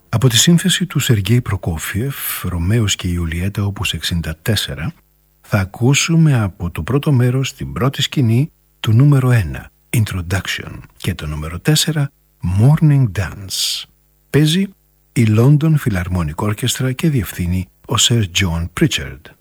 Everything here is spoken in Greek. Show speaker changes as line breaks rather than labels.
Από τη σύνθεση του Σεργέη Προκόφιεφ, Ρωμαίος και Ιουλιέτα όπους 64, θα ακούσουμε από το πρώτο μέρος την πρώτη σκηνή του νούμερο 1, Introduction, και το νούμερο 4, Morning Dance. Παίζει η London Philharmonic Orchestra και διευθύνει ο Sir John Pritchard.